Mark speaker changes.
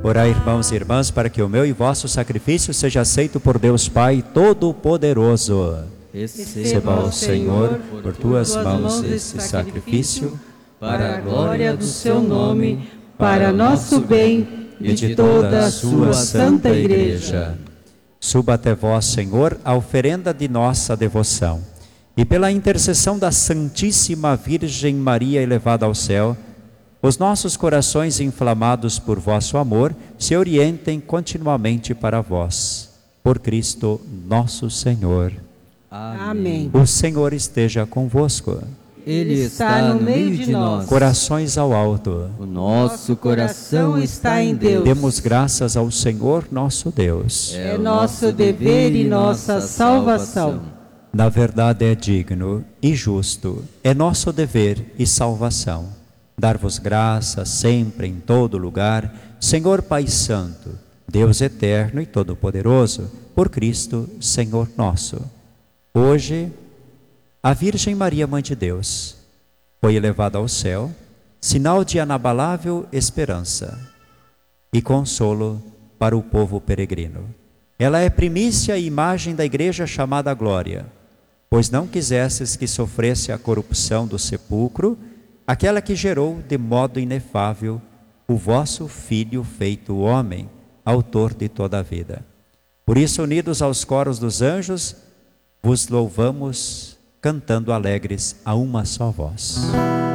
Speaker 1: Orai, irmãos e irmãs, para que o meu e vosso sacrifício seja aceito por Deus Pai Todo-Poderoso. Receba, ó Senhor, por tuas mãos este sacrifício, para a glória do seu nome, para nosso bem e de toda a sua santa Igreja. Suba até vós, Senhor, a oferenda de nossa devoção, e pela intercessão da Santíssima Virgem Maria elevada ao céu, os nossos corações inflamados por vosso amor se orientem continuamente para vós. Por Cristo nosso Senhor.
Speaker 2: Amém.
Speaker 1: O Senhor esteja convosco.
Speaker 2: Ele está no meio de nós.
Speaker 1: Corações ao alto.
Speaker 2: O nosso coração está em Deus.
Speaker 1: Demos graças ao Senhor nosso Deus.
Speaker 2: É nosso dever e nossa salvação.
Speaker 1: Na verdade é digno e justo, é nosso dever e salvação dar-vos graças sempre em todo lugar, Senhor Pai Santo, Deus eterno e todo-poderoso, por Cristo, Senhor nosso. Hoje, a Virgem Maria, Mãe de Deus, foi elevada ao céu, sinal de inabalável esperança e consolo para o povo peregrino. Ela é primícia e imagem da Igreja chamada Glória, pois não quisestes que sofresse a corrupção do sepulcro, aquela que gerou de modo inefável o vosso Filho feito homem, autor de toda a vida. Por isso, unidos aos coros dos anjos, vos louvamos, cantando alegres a uma só voz.